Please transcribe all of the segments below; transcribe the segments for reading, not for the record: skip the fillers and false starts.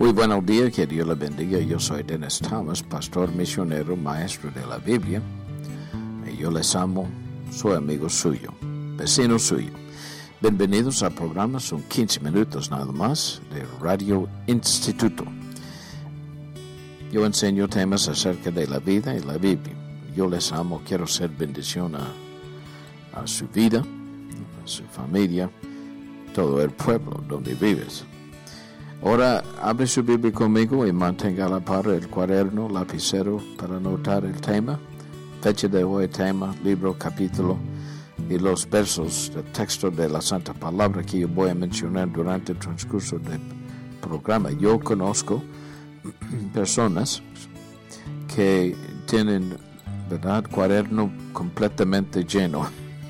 Muy buenos días, que Dios les bendiga. Yo soy Dennis Thomas, pastor misionero, maestro de la Biblia. Y yo les amo, soy amigo suyo, vecino suyo. Bienvenidos al programa, son 15 minutos nada más, de Radio Instituto. Yo enseño temas acerca de la vida y la Biblia. Yo les amo, quiero ser bendición a su vida, a su familia, todo el pueblo donde vives. Ahora, abre su Biblia conmigo y mantenga a la par el cuaderno, lapicero para anotar el tema, fecha de hoy, tema, libro, capítulo y los versos del texto de la Santa Palabra que yo voy a mencionar durante el transcurso del programa. Yo conozco personas que tienen, ¿verdad?, cuaderno completamente lleno.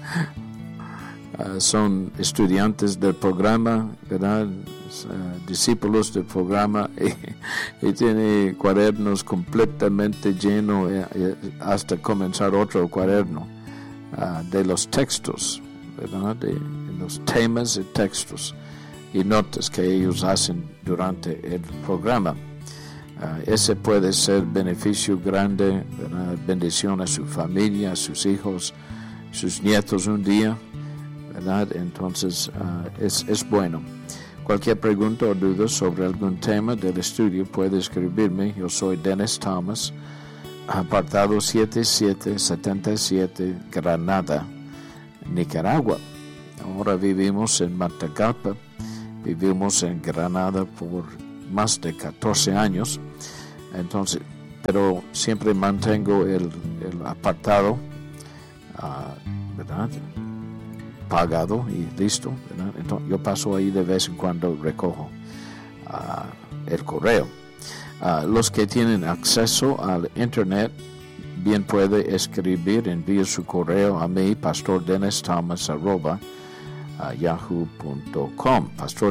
Son estudiantes del programa, ¿verdad?, discípulos del programa y tiene cuadernos completamente llenos hasta comenzar otro cuaderno de los textos, ¿verdad?, de los temas y textos y notas que ellos hacen durante el programa. Ese puede ser beneficio grande, ¿verdad?, bendición a su familia, a sus hijos, sus nietos un día, ¿verdad? Entonces es bueno. Cualquier pregunta o duda sobre algún tema del estudio puede escribirme. Yo soy Dennis Thomas, apartado 7777, Granada, Nicaragua. Ahora vivimos en Matagalpa, vivimos en Granada por más de 14 años. Entonces, pero siempre mantengo el apartado, ¿verdad?, pagado y listo, ¿verdad? Entonces, yo paso ahí de vez en cuando, recojo el correo. Los que tienen acceso al internet bien puede escribir, enviar su correo a mí, pastordennisthomas@yahoo.com,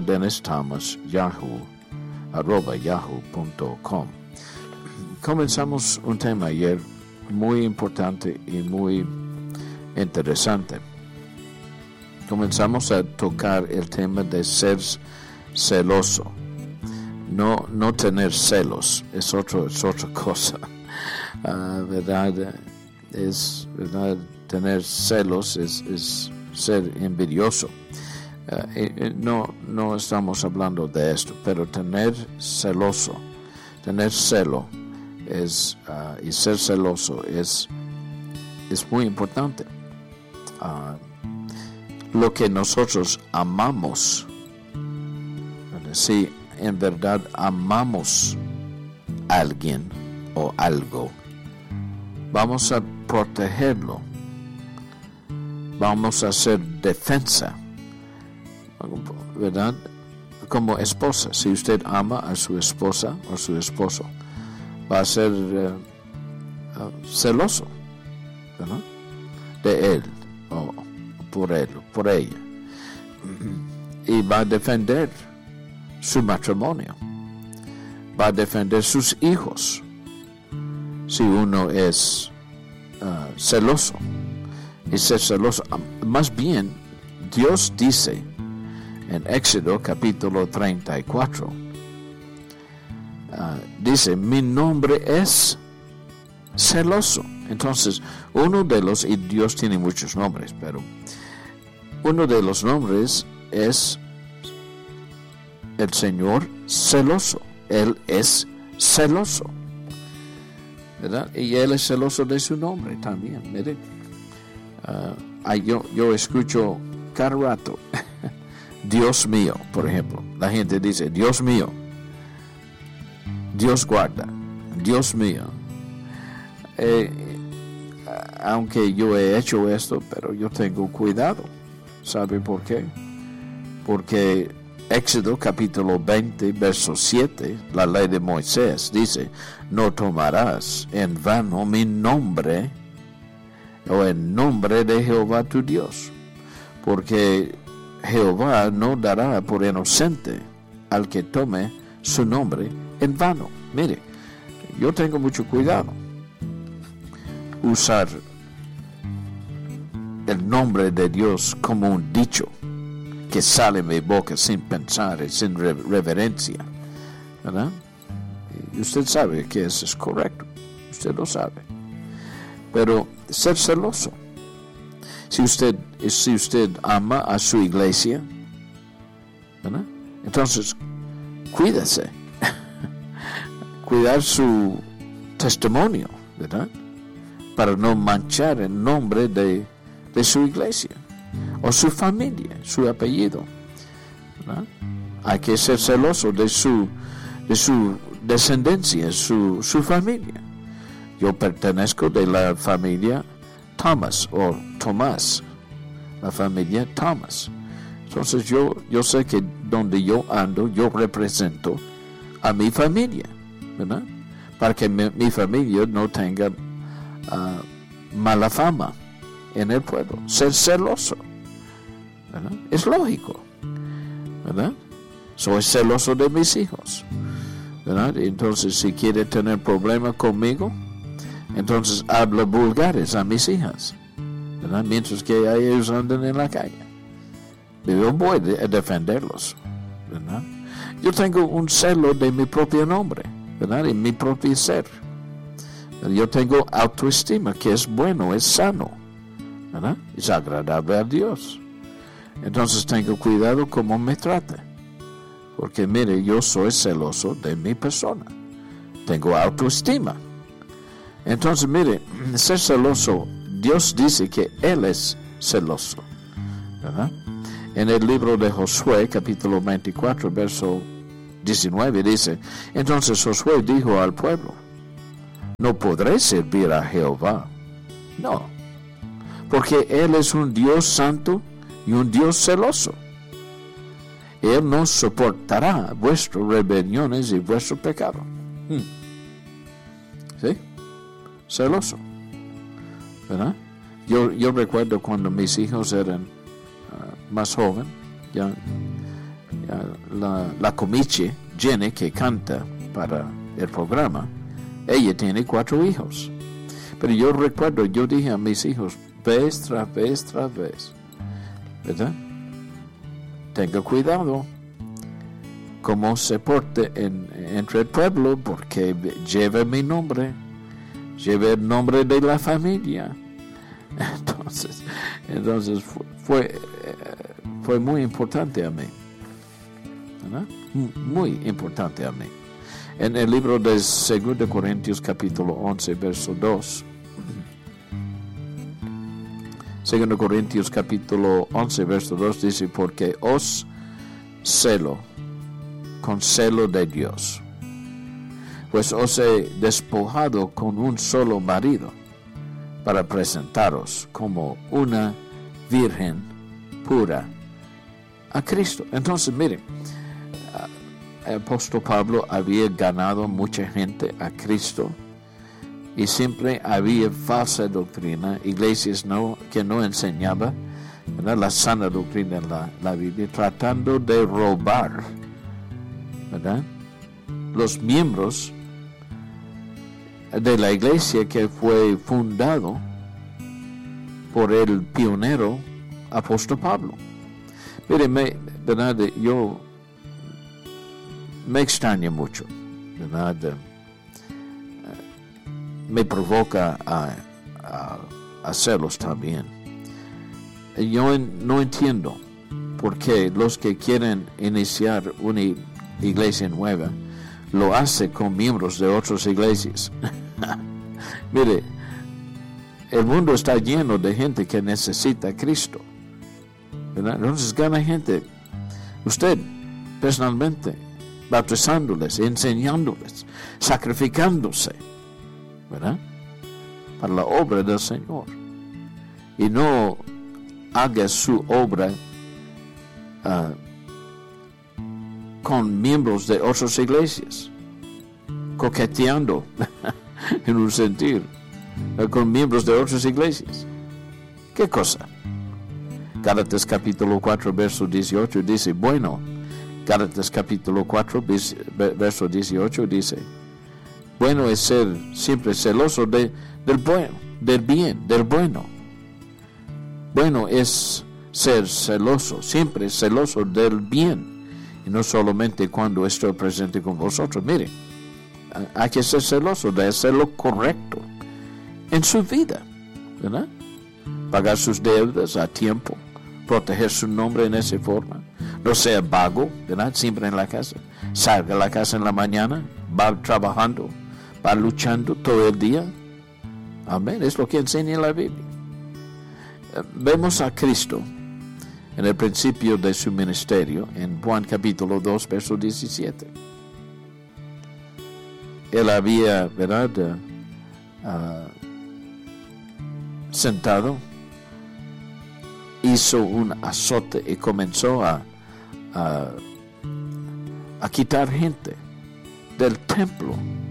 pastordennisthomas@yahoo.com. Comenzamos un tema ayer muy importante y muy interesante. Comenzamos a tocar el tema de ser celoso. No tener celos es otra cosa. ¿Verdad? ¿Verdad? Tener celos es ser envidioso. No estamos hablando de esto, pero tener celo y ser celoso es muy importante. Lo que nosotros amamos, si en verdad amamos a alguien o algo, vamos a protegerlo, vamos a hacer defensa, ¿verdad? Como esposa, si usted ama a su esposa o su esposo, va a ser celoso, ¿verdad?, de él o por él, por ella, y va a defender su matrimonio, va a defender sus hijos si uno es celoso. Y ser celoso, más bien Dios dice en Éxodo capítulo 34, dice: mi nombre es celoso. Entonces, y Dios tiene muchos nombres, pero uno de los nombres es el Señor celoso. Él es celoso, ¿verdad? Y Él es celoso de su nombre también. Mire, yo escucho cada rato Dios mío, por ejemplo. La gente dice Dios mío, Dios guarda, Dios mío. Aunque yo he hecho esto, pero yo tengo cuidado. ¿Sabe por qué? Porque Éxodo capítulo 20, verso 7, la ley de Moisés dice: no tomarás en vano mi nombre o el nombre de Jehová tu Dios, porque Jehová no dará por inocente al que tome su nombre en vano. Mire, yo tengo mucho cuidado usar el nombre de Dios como un dicho que sale de mi boca sin pensar y sin reverencia. ¿verdad? Y usted sabe que eso es correcto, usted lo sabe. Pero ser celoso, si usted ama a su iglesia, ¿verdad? Entonces cuídese, cuidar su testimonio, ¿verdad? Para no manchar el nombre de su iglesia o su familia, su apellido, ¿verdad? Hay que ser celoso de su descendencia, su familia. Yo pertenezco de la familia Thomas o Tomás, la familia Thomas. Entonces yo sé que donde yo ando, yo represento a mi familia, ¿verdad? Para que mi familia no tenga mala fama en el pueblo. Ser celoso, ¿verdad? Es lógico, ¿verdad? Soy celoso de mis hijos, ¿verdad? Entonces, si quiere tener problemas conmigo, entonces habla vulgares a mis hijas, ¿verdad? Mientras que ellos andan en la calle. Yo voy a defenderlos, ¿verdad? Yo tengo un celo de mi propio nombre, ¿verdad? En mi propio ser. Yo tengo autoestima, que es bueno, es sano, ¿verdad? Es agradable a Dios. Entonces tengo cuidado cómo me trate. Porque mire, yo soy celoso de mi persona. Tengo autoestima. Entonces mire, ser celoso, Dios dice que Él es celoso, ¿verdad? En el libro de Josué, capítulo 24, verso 19, dice: entonces Josué dijo al pueblo: no podré servir a Jehová. No, porque Él es un Dios santo y un Dios celoso. Él no soportará vuestras rebeliones y vuestro pecado. ¿Sí? Celoso, ¿verdad? Yo recuerdo cuando mis hijos eran más jóvenes, ya la comiche Jenny, que canta para el programa, ella tiene 4 hijos. Pero yo recuerdo, yo dije a mis hijos, vez tras vez, ¿verdad? Tenga cuidado cómo se porte entre el pueblo, porque lleva mi nombre, lleva el nombre de la familia. Entonces fue muy importante a mí, ¿verdad? Muy importante a mí. En el libro de 2 Corintios capítulo 11, verso 2. 2 Corintios capítulo 11, verso 2 dice: porque os celo con celo de Dios, pues os he despojado con un solo marido, para presentaros como una virgen pura a Cristo. Entonces, miren, el apóstol Pablo había ganado mucha gente a Cristo, y siempre había falsa doctrina, iglesias que no enseñaban, ¿verdad?, la sana doctrina en la Biblia, tratando de robar, ¿verdad?, los miembros de la iglesia que fue fundado por el pionero apóstol Pablo. Mire, ¿verdad?, yo me extraña mucho, ¿verdad? Me provoca a celos también. Yo no entiendo por qué los que quieren iniciar una iglesia nueva lo hacen con miembros de otras iglesias. Mire, el mundo está lleno de gente que necesita a Cristo, ¿verdad? Entonces gana gente, usted personalmente, bautizándoles, enseñándoles, sacrificándose, ¿verdad?, para la obra del Señor. Y no haga su obra con miembros de otras iglesias, coqueteando en un sentido con miembros de otras iglesias. ¿Qué cosa? Gálatas capítulo 4 verso 18 dice, bueno, Gálatas capítulo 4 verso 18 dice: bueno es ser siempre celoso del bien, del bueno. Bueno es ser celoso, siempre celoso del bien Y no solamente cuando estoy presente con vosotros. Mire, hay que ser celoso de hacer lo correcto en su vida, ¿verdad? Pagar sus deudas a tiempo, proteger su nombre en esa forma. No sea vago, ¿verdad? Siempre en la casa. Salga a la casa en la mañana, va trabajando, va luchando todo el día. Amén. Es lo que enseña la Biblia. Vemos a Cristo en el principio de su ministerio, en Juan capítulo 2, verso 17. Él había, ¿verdad?, sentado, hizo un azote y comenzó a quitar gente del templo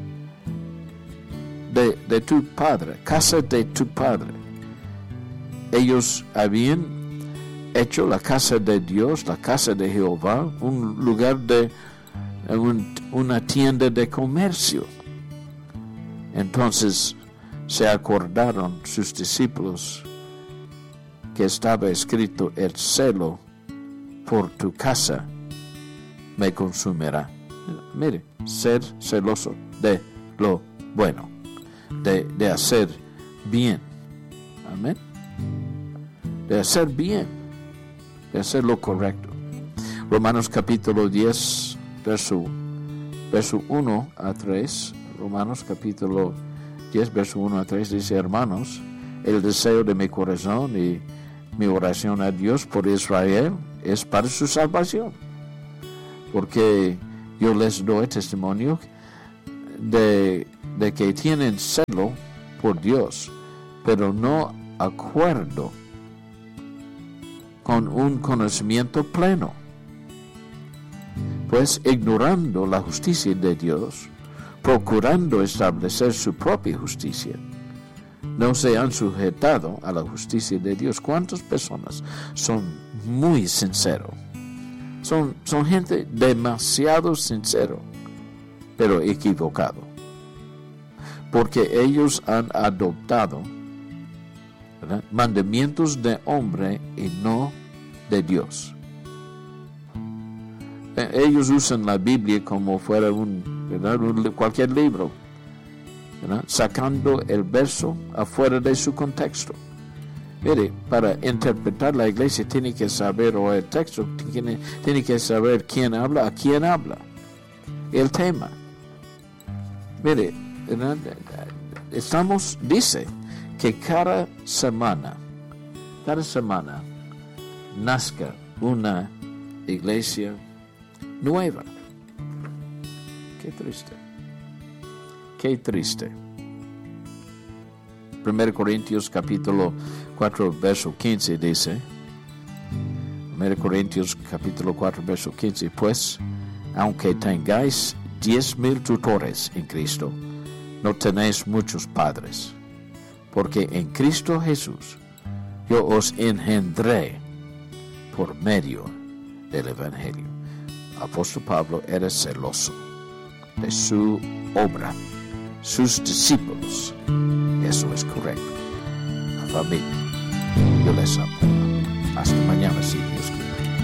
de tu padre, casa de tu padre. Ellos habían hecho la casa de Dios, la casa de Jehová, un lugar de una tienda de comercio. Entonces se acordaron sus discípulos que estaba escrito: el celo por tu casa me consumirá. Mire, ser celoso de lo bueno, de hacer bien. Amén. De hacer bien, de hacer lo correcto. Romanos capítulo 10, verso 1 a 3. Romanos capítulo 10, verso 1 a 3 dice: hermanos, el deseo de mi corazón y mi oración a Dios por Israel es para su salvación. Porque yo les doy testimonio de que tienen celo por Dios, pero no acuerdo con un conocimiento pleno, pues ignorando la justicia de Dios, procurando establecer su propia justicia, no se han sujetado a la justicia de Dios. ¿Cuántas personas son muy sinceros? Son gente demasiado sincero, pero equivocado, porque ellos han adoptado, ¿verdad?, mandamientos de hombre y no de Dios. Ellos usan la Biblia como fuera cualquier libro, ¿verdad?, sacando el verso afuera de su contexto. Mire, para interpretar la iglesia tiene que saber, o el texto tiene que saber quién habla, a quién habla, el tema. Mire, ¿verdad?, dice que cada semana nazca una iglesia nueva. Qué triste. 1 Corintios capítulo 4, verso 15 dice, 1 Corintios capítulo 4, verso 15, pues, aunque tengáis 10,000 tutores en Cristo, no tenéis muchos padres, porque en Cristo Jesús yo os engendré por medio del Evangelio. Apóstol Pablo era celoso de su obra, sus discípulos. Eso es correcto. La familia, yo les amo. Hasta mañana, si Dios quiere.